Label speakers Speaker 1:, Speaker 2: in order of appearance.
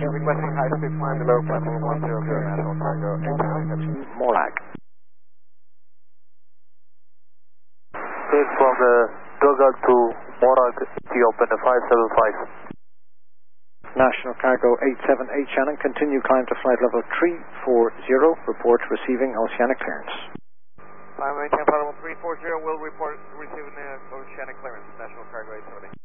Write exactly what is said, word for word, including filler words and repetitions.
Speaker 1: requesting high speed climb below platform one zero zero, National Cargo eight seven.
Speaker 2: Morag.
Speaker 3: Take from the Dogal to Morag, T open the five seven five.
Speaker 2: National Cargo eight seven eight Shannon, continue climb to flight level three four zero, report receiving oceanic clearance.
Speaker 1: Climb maintain flight level three four zero, will report receiving the oceanic clearance, National Cargo eight seven eight.